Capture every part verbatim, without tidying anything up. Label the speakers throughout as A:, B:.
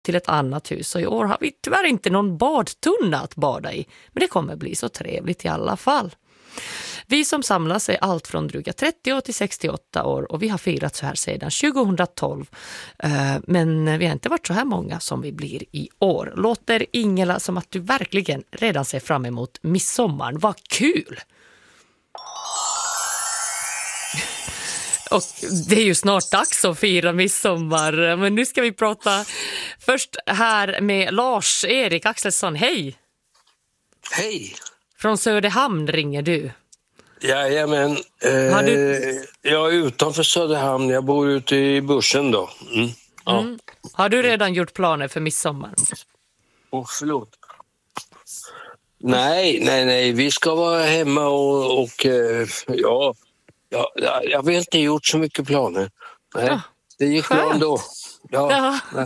A: till ett annat hus. Och i år har vi tyvärr inte någon badtunna att bada i. Men det kommer bli så trevligt i alla fall. Vi som samlas är allt från dryga trettio år till sextioåtta år och vi har firat så här sedan tjugohundratolv. Men vi har inte varit så här många som vi blir i år. Låter Ingela som att du verkligen redan ser fram emot midsommar. Vad kul! Och det är ju snart dags att fira midsommar. Men nu ska vi prata först här med Lars-Erik Axelsson. Hej!
B: Hej!
A: Från Söderhamn ringer du.
B: Jajamän, eh,
A: du...
B: jag är utanför Söderhamn, jag bor ute i Börsen då. Mm. Ja.
A: Mm. Har du redan gjort planer för midsommar?
B: Åh, oh, förlåt. Nej, nej, nej, vi ska vara hemma och, och eh, ja, ja, jag har inte gjort så mycket planer. Nej, ja. Det gick bra ändå. Ja, ja. Nej.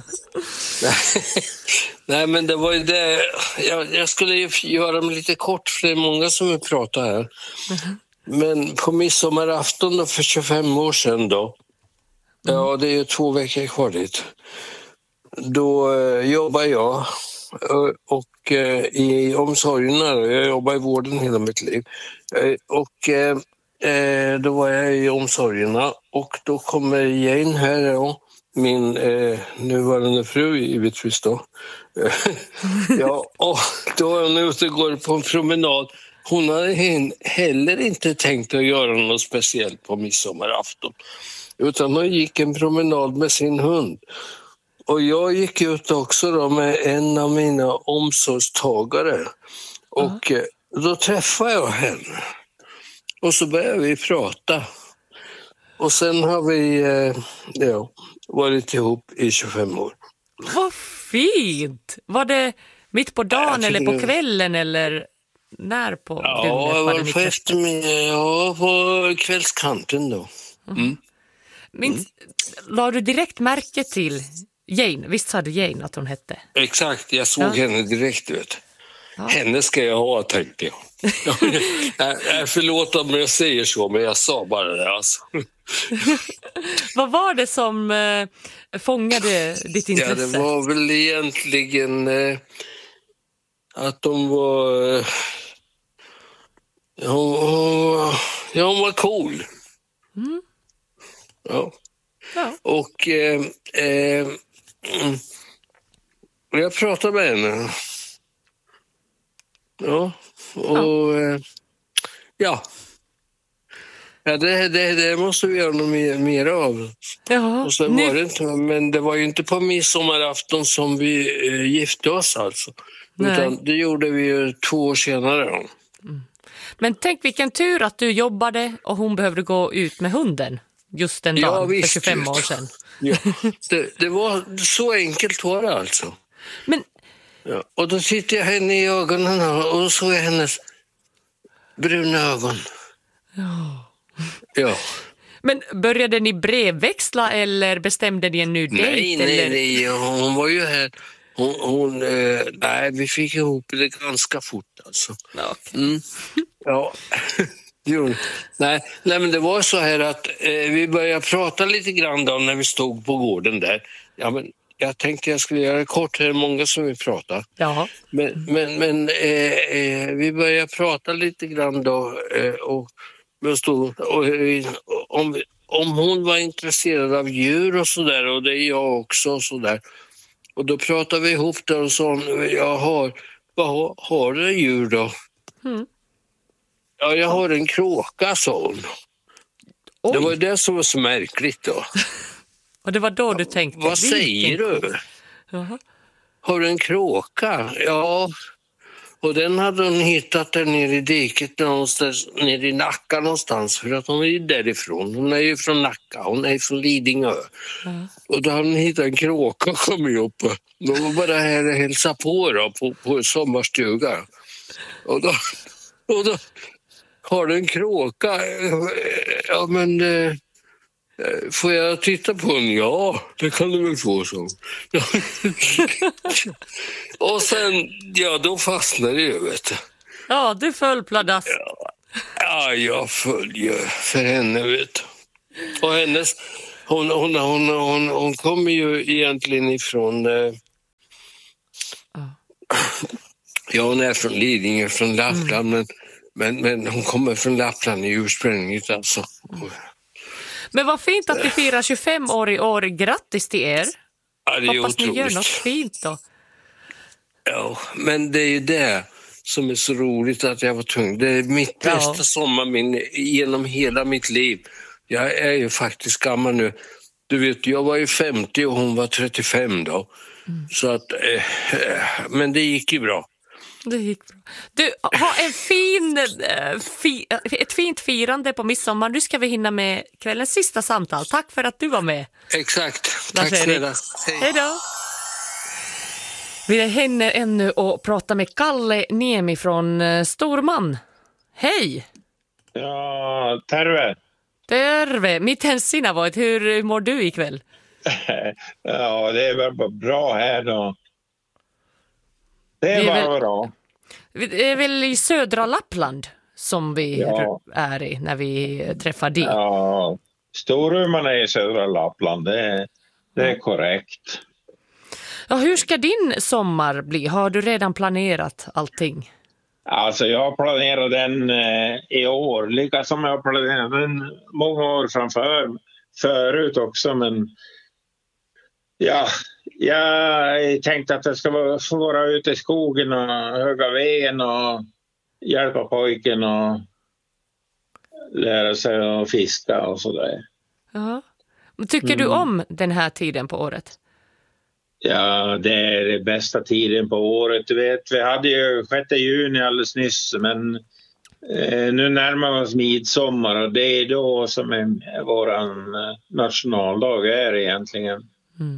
B: Nej, men det var ju det. Jag, jag skulle ju göra mig lite kort för det är många som vill prata här. Mm-hmm. Men på midsommarafton då för tjugofem år sedan då, mm. ja det är ju två veckor kvar dit, då eh, jobbar jag och eh, i omsorgerna, jag jobbar i vården hela mitt liv eh, och eh, då var jag i omsorgerna och då kommer Jane här då. Min eh, nuvarande fru givetvis då. Ja, och då är hon ute och går på en promenad. Hon hade heller inte tänkt att göra något speciellt på midsommarafton. Utan hon gick en promenad med sin hund. Och jag gick ut också då med en av mina omsorgstagare. Och mm. då träffade jag henne. Och så började vi prata. Och sen har vi eh, ja, varit ihop i tjugofem år.
A: Vad fint! Var det mitt på dagen ja, eller på kvällen eller när på
B: ja,
A: dygnet?
B: Ja,
A: var det
B: på eftermiddagen, ja, på kvällskanten då. Mm. Mm.
A: Minns, mm. La du direkt märke till Jane? Visst sa du Jane att hon hette?
B: Exakt, jag såg ja. henne direkt, vet. Ja. Henne ska jag ha, tänkte jag. Jag förlåt om jag säger så, men jag sa bara det alltså.
A: Vad var det som eh, fångade ditt intresse?
B: Ja, det var väl egentligen eh, att de var... Eh, hon, hon, ja, hon var cool. Mm. Ja. ja. Och eh, eh, jag pratade med henne. Ja, och ja. ja. Ja, det, det, det måste vi göra något mer, mer av.
A: Ja,
B: och sen nu... var det inte, men det var ju inte på midsommarafton som vi eh, gifte oss alltså. Nej. Utan det gjorde vi ju två år senare. Mm.
A: Men tänk vilken tur att du jobbade och hon behövde gå ut med hunden just den dagen ja, visst, för tjugofem år sedan.
B: Ja, det, det var så enkelt var det alltså.
A: Men...
B: Ja, och då tittade jag henne i ögonen och då såg jag hennes bruna ögon.
A: Ja.
B: Ja.
A: Men började ni brevväxla eller bestämde ni en ny dejt?
B: Nej, nej,
A: eller?
B: nej. Hon var ju här. Hon, hon eh, nej, vi fick ihop det ganska fort alltså.
A: Okay.
B: Mm. Ja. Jo. Nej, nej, men det var så här att eh, vi började prata lite grann då när vi stod på gården där. Ja, men jag tänkte jag skulle göra det kort, här är många som vill prata.
A: Jaha.
B: Men, men, men eh, eh, vi började prata lite grann då eh, och, stod, och eh, om, om hon var intresserad av djur och sådär, och det är jag också och sådär. Och då pratade vi ihop där och sa, jag har, vad har, har du djur då? Mm. Ja, jag har en kråka, sa hon. Oj. Det var det som var så märkligt då.
A: Och det var då du tänkte...
B: Vad säger du?
A: Jaha.
B: Har du en kråka? Ja. Och den hade hon hittat där nere i diket någonstans, nere i Nacka någonstans. För att hon är ju därifrån. Hon är ju från Nacka. Hon är från Lidingö. Mm. Och då hade hon hittat en kråka och kommit upp. De var bara här och hälsade på då, på, på sommarstuga. Och då... Och då har du en kråka? Ja, men... Eh, får jag titta på den? Ja, det kan du väl få så. Och sen, ja, då fastnade det ju, vet du.
A: Ja, du föll pladask.
B: Ja, ja, jag föll ju för henne, vet du. Och hennes, hon, hon, hon, hon, hon kommer ju egentligen ifrån, Ja, hon är från Lidingö, från Lappland, mm. men, men, men hon kommer från Lappland i ursprunget alltså. Mm.
A: Men vad fint att ni firar tjugofem år i år. Grattis till er.
B: Ja, det är
A: hoppas
B: otroligt.
A: Ni gör något fint då.
B: Ja, men det är ju det som är så roligt att jag var tvungen. Det är mitt bästa ja. sommarminne genom hela mitt liv. Jag är ju faktiskt gammal nu. Du vet, jag var ju femtio och hon var trettiofem då. Mm. Så att, eh, men det gick ju bra.
A: Det gick bra. Du, ha en fin, eh, fi, ett fint firande på midsommar. Nu ska vi hinna med kvällens sista samtal. Tack för att du var med.
B: Exakt. Tack snälla.
A: Hej. Hej då. Vi hinner ännu att prata med Kalle Niemi från Storman. Hej!
C: Ja, terve.
A: Terve. Miten sinä voit? Hur mår du ikväll?
C: Ja, det är väl bra här då. Det är, det är bara väl, bra.
A: Det är väl i södra Lappland som vi ja. är i när vi träffar dig.
C: Ja, Storuman är i södra Lappland. Det är, det är korrekt.
A: Ja, hur ska din sommar bli? Har du redan planerat allting?
C: Alltså jag har planerat den eh, i år, lika som jag har planerat den många år framför förut också, men ja, jag tänkte att jag ska vara, få vara ute i skogen och hugga ved och hjälpa pojken och lära sig att fiska och sådär.
A: Ja. Tycker mm. du om den här tiden på året?
C: Ja, det är den bästa tiden på året. Du vet, vi hade ju sjätte juni alldeles nyss, men eh, nu närmar vi oss midsommar och det är då som är våran nationaldag är egentligen. Mm.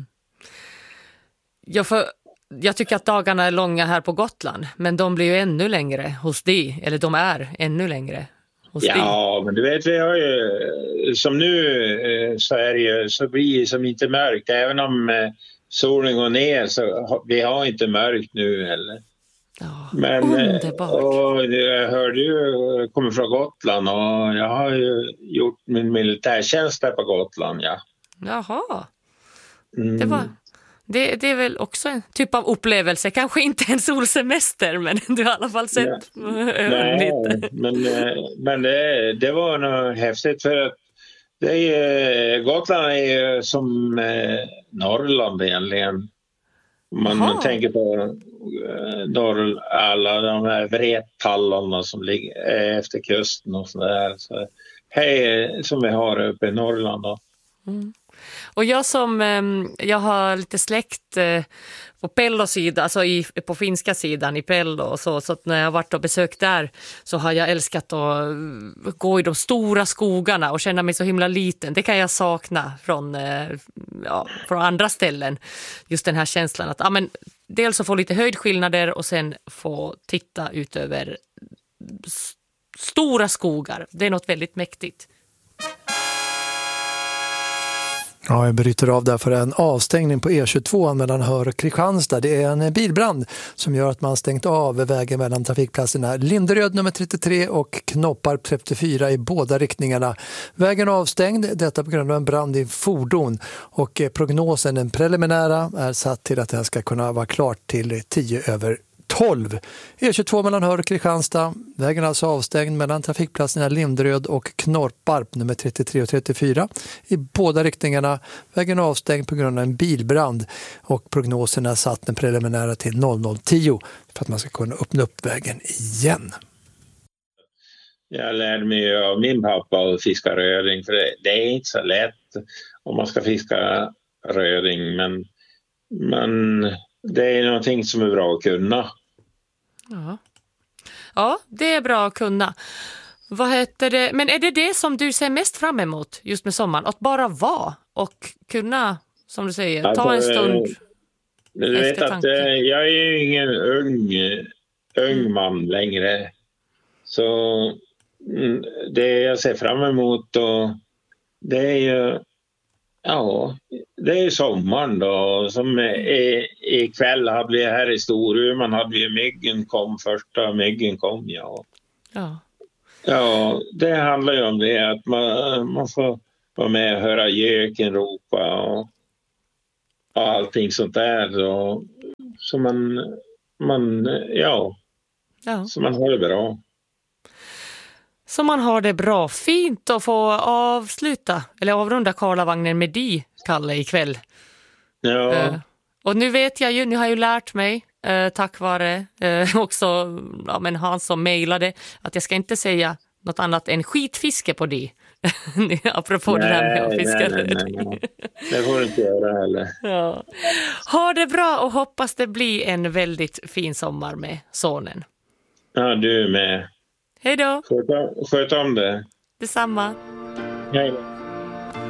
A: Ja, för jag tycker att dagarna är långa här på Gotland, men de blir ju ännu längre hos dig, eller de är ännu längre hos dig.
C: Ja, men du vet, vi har ju, som nu eh, så är det ju, så blir det som inte mörkt, även om eh, solen går ner så vi har inte mörkt nu heller.
A: Ja,
C: men
A: underbart.
C: Och jag hörde ju, jag kommer från Gotland och jag har ju gjort min militärtjänst där på Gotland, ja.
A: Jaha.
C: Mm.
A: Det var det, det är väl också en typ av upplevelse, kanske inte en solsemester, men du har i alla fall sett ja.
C: Nej,
A: lite.
C: Men, men det, det var nog häftigt för att det är, Gotland är ju som eh, Norrland egentligen. Man Aha. tänker på eh, norr, alla de här vrettallarna som ligger eh, efter kusten och sådär. Så, hej, som vi har uppe i Norrland då.
A: Mm. Och jag som, eh, jag har lite släkt eh, på Pello-sidan, alltså i, på finska sidan i Pello och så, så att när jag har varit och besökt där så har jag älskat att gå i de stora skogarna och känna mig så himla liten. Det kan jag sakna från, eh, ja, från andra ställen. Just den här känslan att ja, men, dels att få lite höjdskillnader och sen få titta ut över s- stora skogar. Det är något väldigt mäktigt.
D: Ja, jag bryter av där för en avstängning på E tjugotvå mellan Hör och Kristianstad. Det är en bilbrand som gör att man stängt av vägen mellan trafikplatserna Linderöd nummer trettiotre och Knopparp trettiofyra i båda riktningarna. Vägen är avstängd, detta på grund av en brand i fordon, och prognosen, den preliminära, är satt till att det ska kunna vara klart till tio över tolv. E tjugotvå mellan Hör och Kristianstad. Vägen är alltså avstängd mellan trafikplatserna Linderöd och Knopparp nummer trettiotre och trettiofyra i båda riktningarna. Vägen är avstängd på grund av en bilbrand och prognosen är satt den preliminära till noll noll tio för att man ska kunna öppna upp vägen igen.
C: Jag lärde mig av min pappa att fiska röring, för det, det är inte så lätt om man ska fiska röring, men, men det är någonting som är bra att kunna.
A: Ja. Ja, det är bra att kunna. Vad heter det? Men är det det som du ser mest fram emot just med sommaren? Att bara vara och kunna, som du säger, ta alltså, en stund
C: du vet att eh, jag är ju ingen ung, ung mm. man längre. Så mm, det jag ser fram emot och det är ju ja, det är sommaren då. Som är, ikväll hade vi här i Storuman hade vi myggen kom första myggen kom ja.
A: Ja.
C: Ja, det handlar ju om det att man, man får vara med och höra göken ropa och, och allting sånt där. Och, så man, man, ja,
A: Ja.
C: så man har det bra.
A: Så man har det bra. Fint att få avsluta eller avrunda Karlavagnen med dig, Kalle, ikväll.
C: Ja,
A: Uh, och nu vet jag ju, nu har jag ju lärt mig uh, tack vare uh, också ja, men han som mejlade att jag ska inte säga något annat än skitfiske på dig. Apropå
C: nej,
A: det här med att fiska.
C: nej, nej, nej. Det får du inte göra heller.
A: Ja. Ha det bra och hoppas det blir en väldigt fin sommar med sonen.
C: Ja, du är med.
A: Hej då.
C: Sköt om, sköt om det.
A: Detsamma.
C: Hej då.